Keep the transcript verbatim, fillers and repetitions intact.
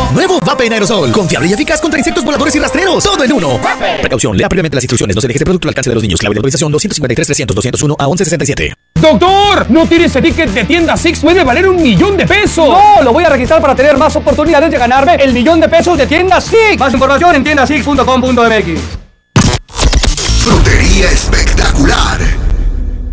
Nuevo Vape en aerosol. Confiable y eficaz contra insectos voladores y rastreros. Todo en uno. Precaución. Lea previamente las instrucciones. No se deje este producto al alcance de los niños. Clave de autorización doscientos cincuenta y tres, trescientos, doscientos uno a once sesenta y siete. ¡Doctor! ¡No tire ese ticket de tienda Six! ¡Puede valer un millón de pesos! ¡No! Lo voy a registrar para tener más oportunidades de ganarme el millón de pesos de tienda Six. Más información en tienda six punto com punto m x. Frutería espectacular.